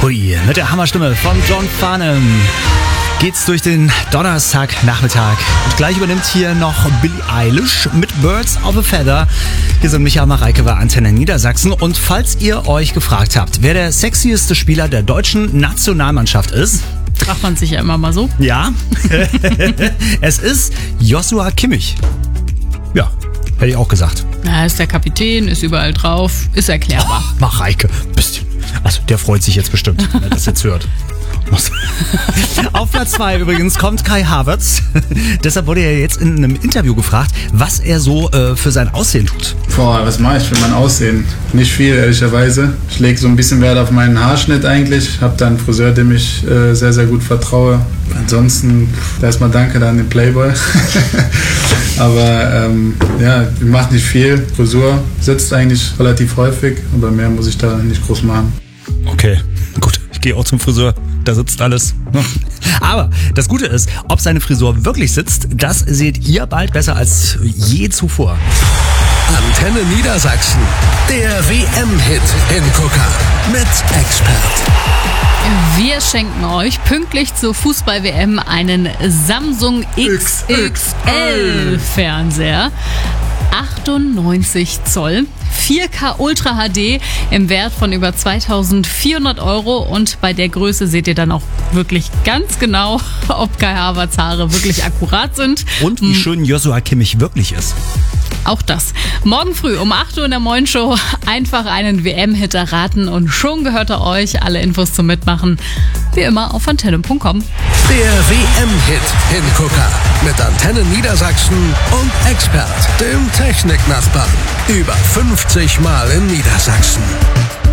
Hui, mit der Hammerstimme von John Farnham geht's durch den Donnerstagnachmittag. Und gleich übernimmt hier noch Billie Eilish mit Birds of a Feather. Hier sind Micha und Mareike bei Antenne Niedersachsen. Und falls ihr euch gefragt habt, wer der sexieste Spieler der deutschen Nationalmannschaft ist... Fragt man sich ja immer mal so. Ja, es ist Joshua Kimmich. Ja, hätte ich auch gesagt. Er ist der Kapitän, ist überall drauf, ist erklärbar. Oh, Mareike, bisschen. Also der freut sich jetzt bestimmt, wenn er das jetzt hört. Auf Platz 2 übrigens kommt Kai Havertz. Deshalb wurde er jetzt in einem Interview gefragt, was er so für sein Aussehen tut. Was mache ich für mein Aussehen? Nicht viel, ehrlicherweise. Ich lege so ein bisschen Wert auf meinen Haarschnitt eigentlich. Ich habe da einen Friseur, dem ich sehr, sehr gut vertraue. Ansonsten erstmal danke da an den Playboy. Aber ich mache nicht viel. Frisur sitzt eigentlich relativ häufig, aber mehr muss ich da nicht groß machen. Okay, gut. Ich gehe auch zum Friseur. Da sitzt alles. Aber das Gute ist, ob seine Frisur wirklich sitzt, das seht ihr bald besser als je zuvor. Antenne Niedersachsen, der WM-Hit-Hingucker mit Expert. Wir schenken euch pünktlich zur Fußball-WM einen Samsung XXL-Fernseher. 98 Zoll, 4K Ultra HD im Wert von über 2.400 € und bei der Größe seht ihr dann auch wirklich ganz genau, ob Kai Havertz Haare wirklich akkurat sind. Und wie schön Joshua Kimmich wirklich ist. Auch das. Morgen früh um 8 Uhr in der Morgenshow einfach einen WM-Hit erraten und schon gehört er euch. Alle Infos zum Mitmachen wie immer auf antenne.com. Der WM-Hit-Hingucker mit Antenne Niedersachsen und Expert, dem Techniknachbarn. Über 50 Mal in Niedersachsen.